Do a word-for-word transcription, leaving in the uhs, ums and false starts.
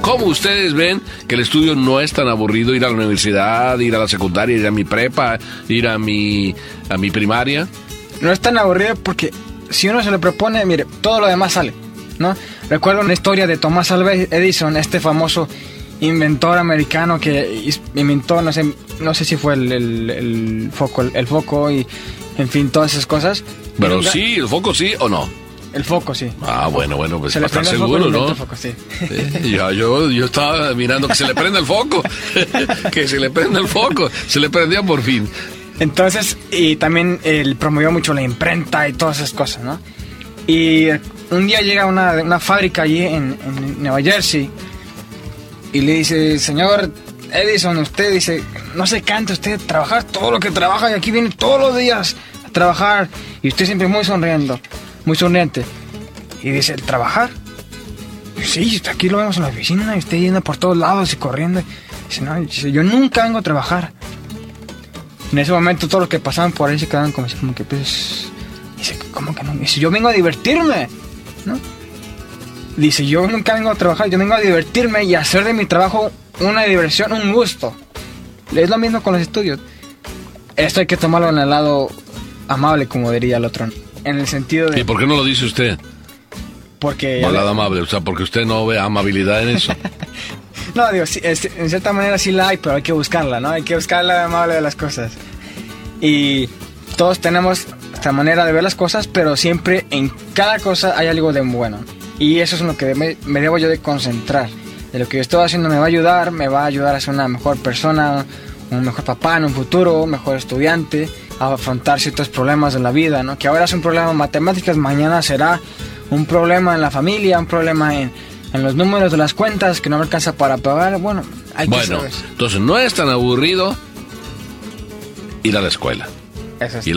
¿Cómo ustedes ven que el estudio no es tan aburrido? Ir a la universidad, ir a la secundaria, ir a mi prepa, ir a mi, a mi primaria. No es tan aburrido porque si uno se lo propone, mire, todo lo demás sale, ¿no? Recuerdo una historia de Thomas Alva Edison, este famoso inventor americano que inventó, no sé, no sé si fue el, el, el foco, el, el foco y, en fin, todas esas cosas. Pero nunca... sí, el foco sí o no. El foco, sí. Ah, bueno, bueno, pues se para estar seguro, ¿no? El foco, sí. Sí, ya, yo, yo estaba mirando que se le prenda el foco, que se le prenda el foco, se le prendía por fin. Entonces, y también él promovió mucho la imprenta y todas esas cosas, ¿no? Y un día llega una, una fábrica allí en, en Nueva Jersey y le dice, señor Edison, usted dice, no se cante usted trabajar todo lo que trabaja y aquí viene todos los días a trabajar y usted siempre muy sonriendo, muy sonriente. Y dice, ¿trabajar? Sí, aquí lo vemos en la oficina y usted yendo por todos lados y corriendo. Dice, no, dice, yo nunca vengo a trabajar. En ese momento todos los que pasaban por ahí se quedaban como, como que pues... Dice, ¿cómo que no? Dice, yo vengo a divertirme, ¿no? Dice, yo nunca vengo a trabajar, yo vengo a divertirme y a hacer de mi trabajo una diversión, un gusto. Es lo mismo con los estudios. Esto hay que tomarlo en el lado amable, como diría el otro. En el sentido de... ¿Y por qué no lo dice usted? Porque... Al lado amable, o sea, porque usted no ve amabilidad en eso. No, digo, sí, es, en cierta manera sí la hay, pero hay que buscarla, ¿no? Hay que buscar la amable de las cosas. Y todos tenemos esta manera de ver las cosas, pero siempre en cada cosa hay algo de bueno. Y eso es en lo que me, me debo yo de concentrar. De lo que yo estoy haciendo me va a ayudar, me va a ayudar a ser una mejor persona, un mejor papá en un futuro, un mejor estudiante, a afrontar ciertos problemas de la vida, ¿no? Que ahora es un problema en matemáticas, mañana será un problema en la familia, un problema en, en los números de las cuentas que no me alcanza para pagar. Bueno, hay que Bueno, saber. entonces no es tan aburrido ir a la escuela. Eso es. Y